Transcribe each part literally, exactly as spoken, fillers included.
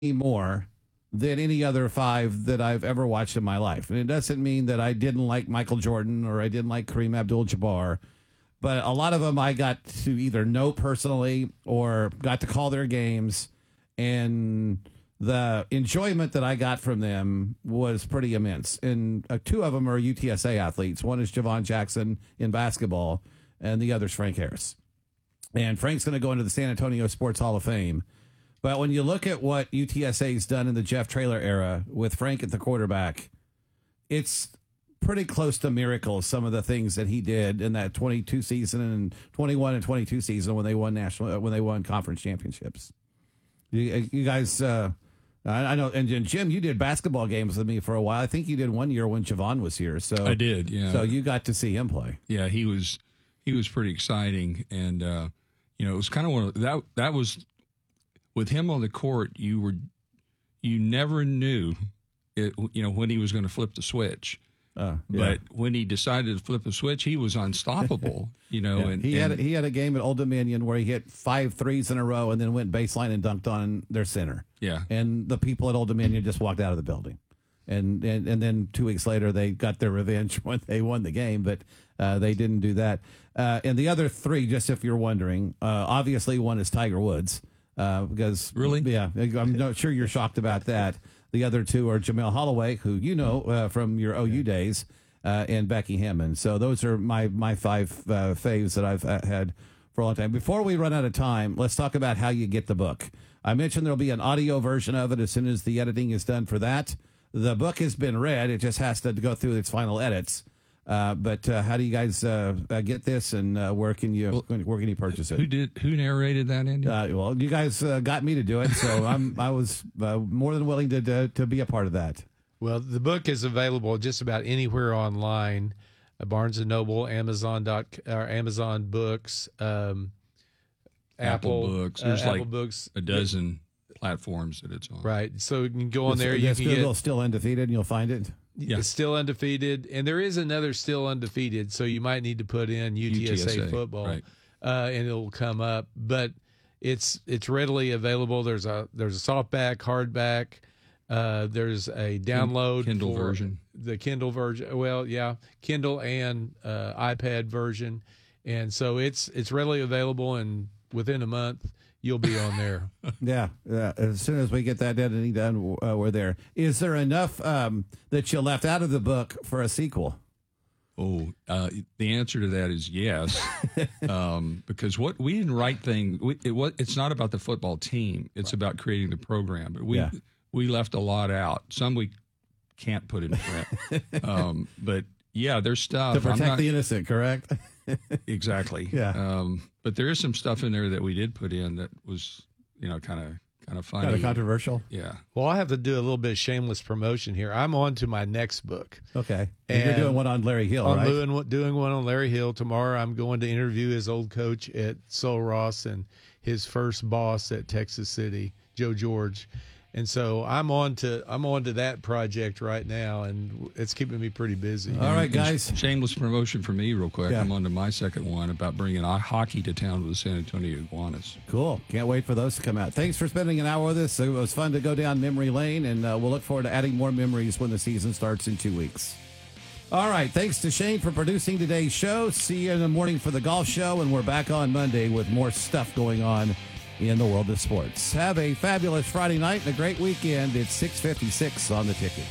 more than any other five that I've ever watched in my life. And it doesn't mean that I didn't like Michael Jordan or I didn't like Kareem Abdul-Jabbar, but a lot of them I got to either know personally or got to call their games, and the enjoyment that I got from them was pretty immense. And uh, two of them are U T S A athletes. One is Javon Jackson in basketball, and the other's Frank Harris. And Frank's going to go into the San Antonio Sports Hall of Fame. But when you look at what U T S A's done in the Jeff Traylor era with Frank at the quarterback, it's pretty close to miracles, some of the things that he did in that twenty-two season and twenty-one and twenty-two season when they won national, when they won conference championships. You, you guys, uh, I know, and, and Jim, you did basketball games with me for a while. I think you did one year when Javon was here. So I did, yeah. So you got to see him play. Yeah, he was he was pretty exciting, and uh, you know, it was kind of one of that. That was. With him on the court, you were, you never knew, it, you know, when he was going to flip the switch. Uh, yeah. But when he decided to flip the switch, he was unstoppable. You know, yeah. and he and, had he had a game at Old Dominion where he hit five threes in a row and then went baseline and dunked on their center. Yeah, and the people at Old Dominion just walked out of the building. And and and then two weeks later, they got their revenge when they won the game, but uh, they didn't do that. Uh, and the other three, just if you're wondering, uh, obviously one is Tiger Woods. Uh, because really, yeah, I'm not sure you're shocked about that. The other two are Jamel Holloway, who you know uh, from your O U yeah. days, uh, and Becky Hammond. So those are my my five uh, faves that I've uh, had for a long time. Before we run out of time, let's talk about how you get the book. I mentioned there'll be an audio version of it as soon as the editing is done for that. The book has been read; it just has to go through its final edits. Uh, but uh, how do you guys uh, uh, get this, and uh, where can you well, where can you purchase it? Who did who narrated that, Andy? Uh, well, you guys uh, got me to do it, so I'm I was uh, more than willing to, to to be a part of that. Well, the book is available just about anywhere online: uh, Barnes and Noble, Amazon dot or Amazon Books, um, Apple, Apple Books. There's uh, like Apple Books. a dozen platform that it's on. Right, so you can go on there. You You can Google get Still Undefeated, and you'll find it. Yeah. It's Still Undefeated, and there is another Still Undefeated, so you might need to put in U T S A, U T S A football, right. uh, and it'll come up. But it's it's readily available. There's a there's a softback, hardback. Uh, there's a download Kindle for version, the Kindle version. Well, yeah, Kindle and uh, iPad version, and so it's it's readily available, and within a month you'll be on there. yeah, uh, as soon as we get that editing done, uh, we're there. Is there enough um, that you left out of the book for a sequel? Oh, uh, the answer to that is yes, um, because what we didn't write things. We, it was it's not about the football team; it's right. about creating the program. But we yeah. we left a lot out. Some we can't put in print. um, but yeah, there's stuff to protect I'm not, the innocent. Correct. Exactly. Yeah. Um, but there is some stuff in there that we did put in that was, you know, kind of kind of funny, kind of controversial. Yeah. Well, I have to do a little bit of shameless promotion here. I'm on to my next book. Okay. And you're doing one on Larry Hill, I'm right? I'm doing, doing one on Larry Hill tomorrow. I'm going to interview his old coach at Sul Ross and his first boss at Texas City, Joe George. And so I'm on to I'm on to that project right now, and it's keeping me pretty busy. All right, guys. And shameless promotion for me, real quick. Yeah. I'm on to my second one about bringing hockey to town with the San Antonio Iguanas. Cool. Can't wait for those to come out. Thanks for spending an hour with us. It was fun to go down memory lane, and uh, we'll look forward to adding more memories when the season starts in two weeks. All right. Thanks to Shane for producing today's show. See you in the morning for the golf show, and we're back on Monday with more stuff going on in the world of sports. Have a fabulous Friday night and a great weekend. It's six fifty-six on the ticket.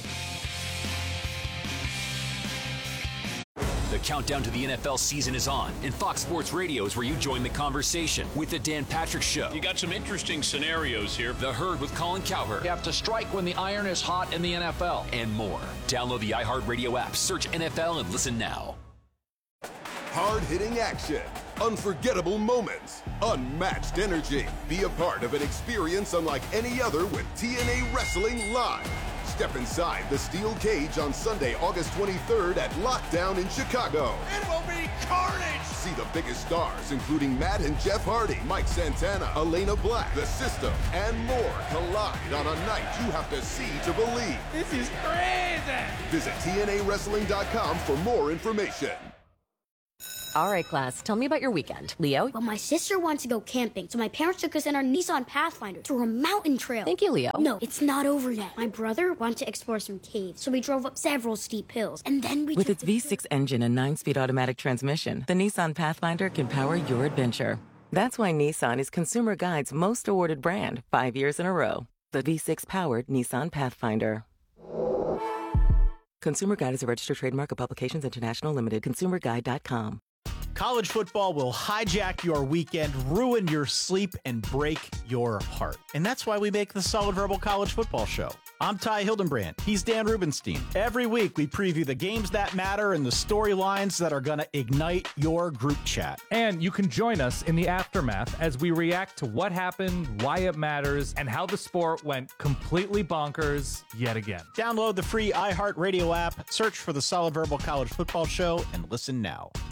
The countdown to the N F L season is on, and Fox Sports Radio is where you join the conversation with the Dan Patrick Show. You got some interesting scenarios here. The Herd with Colin Cowherd. You have to strike when the iron is hot in the N F L. And more. Download the iHeartRadio app, search N F L, and listen now. Hard-hitting action, unforgettable moments, unmatched energy. Be a part of an experience unlike any other with T N A Wrestling Live. Step inside the steel cage on Sunday, August twenty-third at Lockdown in Chicago. It will be carnage! See the biggest stars, including Matt and Jeff Hardy, Mike Santana, Elena Black, The System, and more collide on a night you have to see to believe. This is crazy! Visit T N A wrestling dot com for more information. All right, class, tell me about your weekend. Leo? Well, my sister wants to go camping, so my parents took us in our Nissan Pathfinder through a mountain trail. Thank you, Leo. No, it's not over yet. My brother wanted to explore some caves, so we drove up several steep hills, and then we With took its V six engine and nine-speed automatic transmission, the Nissan Pathfinder can power your adventure. That's why Nissan is Consumer Guide's most awarded brand, five years in a row. The V six-powered Nissan Pathfinder. Consumer Guide is a registered trademark of Publications International Limited. consumer guide dot com. College football will hijack your weekend, ruin your sleep, and break your heart. And that's why we make the Solid Verbal College Football Show. I'm Ty Hildenbrand. He's Dan Rubenstein. Every week, we preview the games that matter and the storylines that are going to ignite your group chat. And you can join us in the aftermath as we react to what happened, why it matters, and how the sport went completely bonkers yet again. Download the free iHeartRadio app, search for the Solid Verbal College Football Show, and listen now.